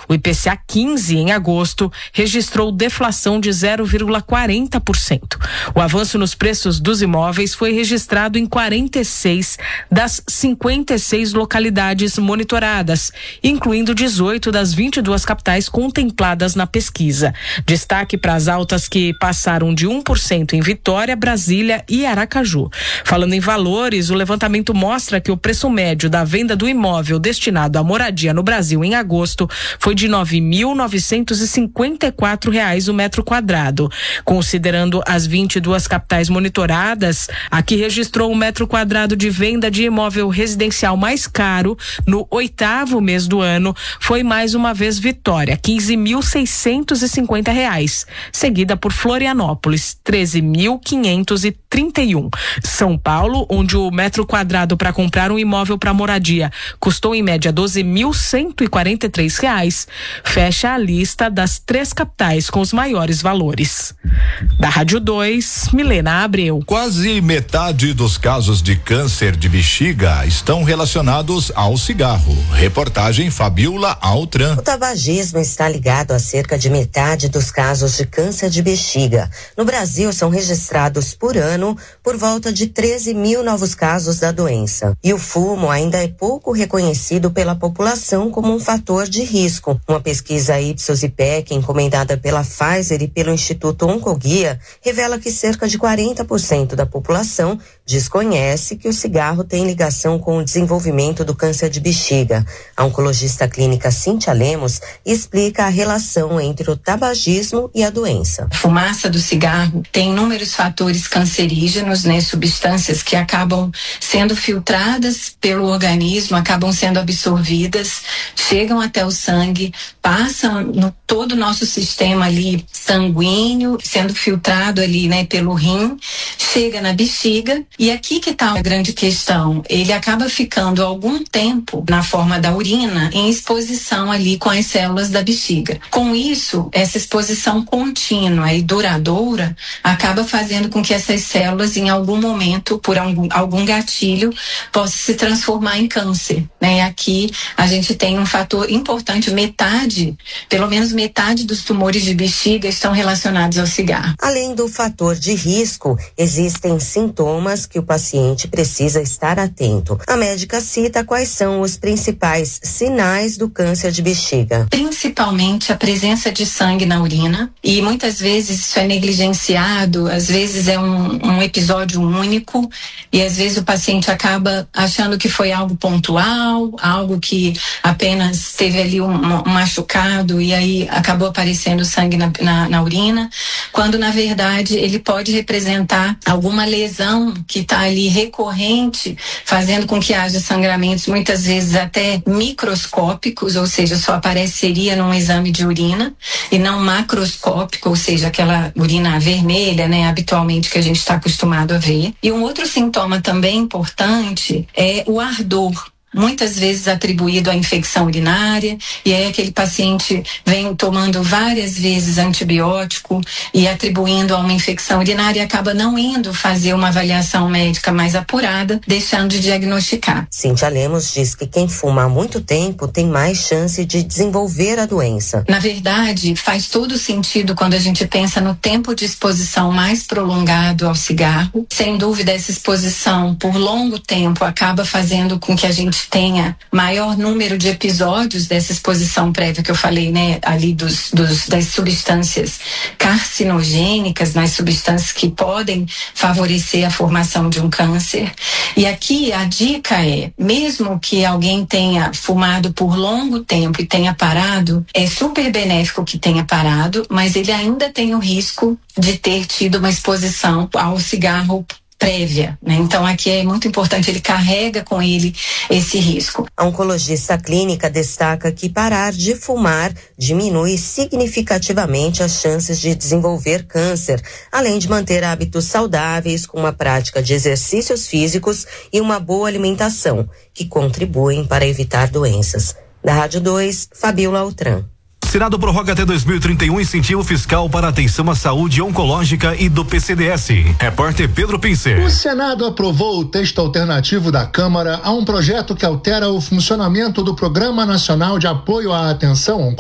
O IPCA 15 em agosto registrou deflação de 0,40%. O avanço nos preços dos imóveis foi registrado em 46 das 56 localidades monitoradas, incluindo 18 das 22 capitais contempladas na pesquisa. Destaque para as altas que passaram de 1% em Vitória, Brasília e Aracaju. Falando em valores, o levantamento mostra que o preço médio da venda do imóvel destinado à moradia no Brasil em agosto foi de R$ 9.954 o metro quadrado. Considerando as 22 capitais monitoradas, a que registrou o metro quadrado de venda de imóvel residencial mais caro no 8º mês do ano foi mais uma vez Vitória, R$ 15.650, seguida por Florianópolis, R$ 13.531. São Paulo, onde o metro quadrado para comprar um imóvel para moradia custou em média R$ 12.143, fecha a lista das 3 capitais com os maiores valores. Da Rádio 2, Milena Abreu. Quase metade dos casos de câncer de bexiga estão relacionados ao cigarro. Reportagem Fabiola Altran. O tabagismo está ligado a cerca de metade dos casos de câncer de bexiga. No Brasil, são registrados por ano por volta de 13 mil novos casos da doença. E o fumo ainda é pouco reconhecido pela população como um fator de risco. Uma pesquisa Ipsos e PEC, encomendada pela Pfizer e pelo Instituto Oncoguia, revela que cerca de 40% da população desconhece que o cigarro tem ligação com o desenvolvimento do câncer de bexiga. A oncologista clínica Cíntia Lemos explica a relação entre o tabagismo e a doença. A fumaça do cigarro tem inúmeros fatores cancerígenos, né, substâncias que acabam sendo filtradas pelo organismo, acabam sendo absorvidas, chegam até o sangue, passam no todo o nosso sistema ali sanguíneo, sendo filtrado ali, né, pelo rim, chega na bexiga. E aqui que está a grande questão, ele acaba ficando algum tempo na forma da urina em exposição ali com as células da bexiga. Com isso, essa exposição contínua e duradoura acaba fazendo com que essas células em algum momento, por algum gatilho, possam se transformar em câncer, né? E aqui a gente tem um fator importante, pelo menos metade dos tumores de bexiga estão relacionados ao cigarro. Além do fator de risco, existem sintomas que o paciente precisa estar atento. A médica cita quais são os principais sinais do câncer de bexiga. Principalmente a presença de sangue na urina, e muitas vezes isso é negligenciado, às vezes é um episódio único, e às vezes o paciente acaba achando que foi algo pontual, algo que apenas teve ali um machucado e aí acabou aparecendo sangue na urina, quando na verdade ele pode representar alguma lesão que está ali recorrente, fazendo com que haja sangramentos muitas vezes até microscópicos, ou seja, só apareceria num exame de urina, e não macroscópico, ou seja, aquela urina vermelha, né, habitualmente que a gente está acostumado a ver. E um outro sintoma também importante é o ardor, muitas vezes atribuído à infecção urinária, e aí aquele paciente vem tomando várias vezes antibiótico e atribuindo a uma infecção urinária e acaba não indo fazer uma avaliação médica mais apurada, deixando de diagnosticar. Cíntia Lemos diz que quem fuma há muito tempo tem mais chance de desenvolver a doença. Na verdade, faz todo sentido quando a gente pensa no tempo de exposição mais prolongado ao cigarro. Sem dúvida, essa exposição por longo tempo acaba fazendo com que a gente tenha maior número de episódios dessa exposição prévia que eu falei, né, ali das substâncias carcinogênicas, nas substâncias que podem favorecer a formação de um câncer. E aqui a dica é, mesmo que alguém tenha fumado por longo tempo e tenha parado, é super benéfico que tenha parado, mas ele ainda tem o risco de ter tido uma exposição ao cigarro prévia, né? Então aqui é muito importante, ele carrega com ele esse risco. A oncologista clínica destaca que parar de fumar diminui significativamente as chances de desenvolver câncer, além de manter hábitos saudáveis com uma prática de exercícios físicos e uma boa alimentação, que contribuem para evitar doenças. Da Rádio 2, Fabiola Altran. Senado prorroga até 2031 incentivo fiscal para atenção à saúde oncológica e do PCDS. Repórter Pedro Pincer. O Senado aprovou o texto alternativo da Câmara a um projeto que altera o funcionamento do Programa Nacional de Apoio à Atenção